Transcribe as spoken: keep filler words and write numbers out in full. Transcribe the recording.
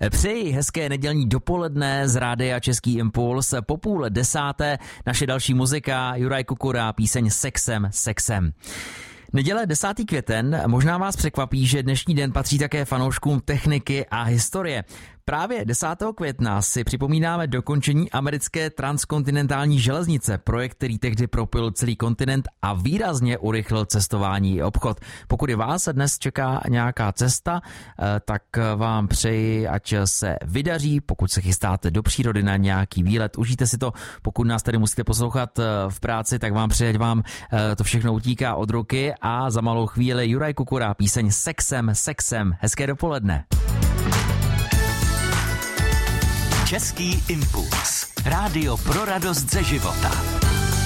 Přeji hezké nedělní dopoledne z rádia Český impuls. Po půl desáté naše další muzika, Juraj Kukura, píseň Sexem, sexem. Neděle desátý květen, možná vás překvapí, že dnešní den patří také fanouškům techniky a historie. Právě desátého května si připomínáme dokončení americké transkontinentální železnice, projekt, který tehdy propojil celý kontinent a výrazně urychlil cestování i obchod. Pokud i vás dnes čeká nějaká cesta, tak vám přeji, ať se vydaří, pokud se chystáte do přírody na nějaký výlet, užijte si to, pokud nás tady musíte poslouchat v práci, tak vám přeji, vám to všechno utíká od ruky a za malou chvíli Juraj Kukura, píseň Sexem, sexem. Hezké dopoledne. Český impuls. Rádio pro radost ze života.